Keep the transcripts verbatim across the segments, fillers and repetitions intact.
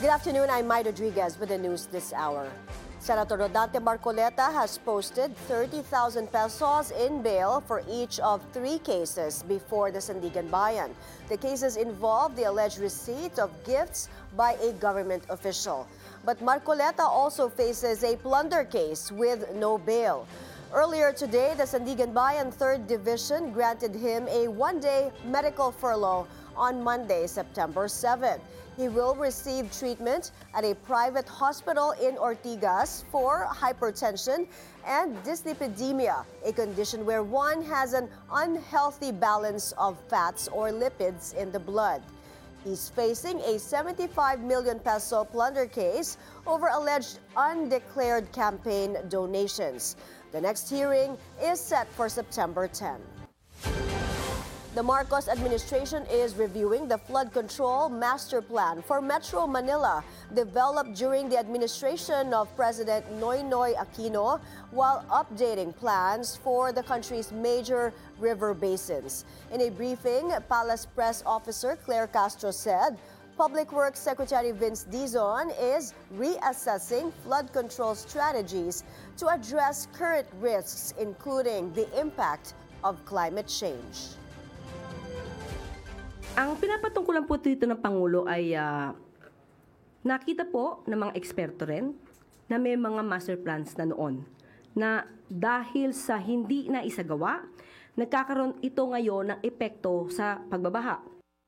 Good afternoon, I'm Mai Rodriguez with the news this hour. Senator Rodante Marcoleta has posted thirty thousand pesos in bail for each of three cases before the Sandigan Bayan. The cases involve the alleged receipt of gifts by a government official. But Marcoleta also faces a plunder case with no bail. Earlier today, the Sandigan Bayan third Division granted him a one-day medical furlough on Monday, September seventh. He will receive treatment at a private hospital in Ortigas for hypertension and dyslipidemia, a condition where one has an unhealthy balance of fats or lipids in the blood. He's facing a seventy-five million peso plunder case over alleged undeclared campaign donations. The next hearing is set for September tenth. The Marcos administration is reviewing the flood control master plan for Metro Manila, developed during the administration of President Noynoy Aquino, while updating plans for the country's major river basins. In a briefing, Palace Press Officer Claire Castro said Public Works Secretary Vince Dizon is reassessing flood control strategies to address current risks, including the impact of climate change. Ang pinapatungkulan po dito ng Pangulo ay uh, nakita po ng mga eksperto rin na may mga master plans na noon na dahil sa hindi na isagawa, nagkakaroon ito ngayon ng epekto sa pagbabaha.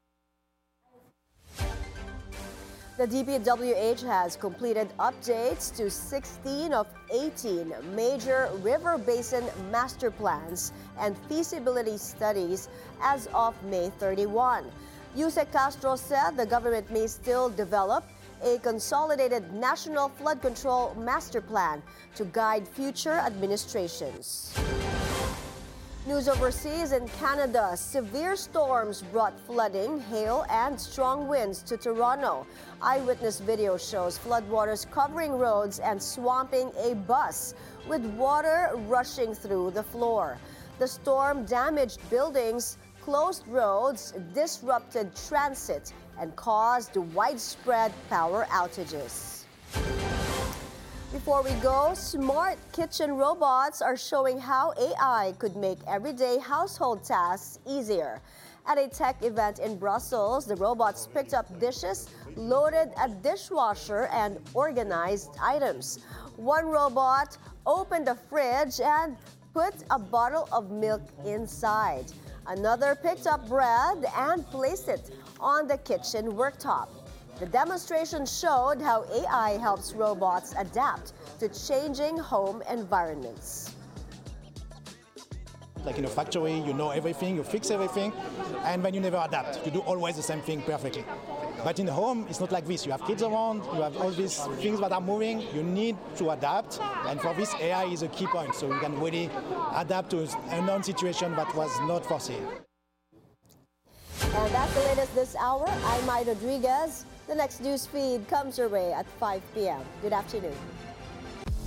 The D P W H has completed updates to sixteen of eighteen major river basin master plans and feasibility studies as of May thirty-first. Yusek Castro said the government may still develop a consolidated national flood control master plan to guide future administrations. News overseas. In Canada, severe storms brought flooding, hail, and strong winds to Toronto. Eyewitness video shows floodwaters covering roads and swamping a bus, with water rushing through the floor. The storm damaged buildings, closed roads, disrupted transit, and caused widespread power outages. Before we go, smart kitchen robots are showing how A I could make everyday household tasks easier. At a tech event in Brussels, the robots picked up dishes, loaded a dishwasher, and organized items. One robot opened a fridge and put a bottle of milk inside. Another picked up bread and placed it on the kitchen worktop. The demonstration showed how A I helps robots adapt to changing home environments. Like in a factory, you know everything, you fix everything, and then you never adapt. You do always the same thing perfectly. But in the home, it's not like this. You have kids around, you have all these things that are moving. You need to adapt, and for this, A I is a key point. So you can really adapt to a known situation that was not foreseen. And that's the latest this hour. I'm Mai Rodriguez. The next news feed comes your way at five p m Good afternoon.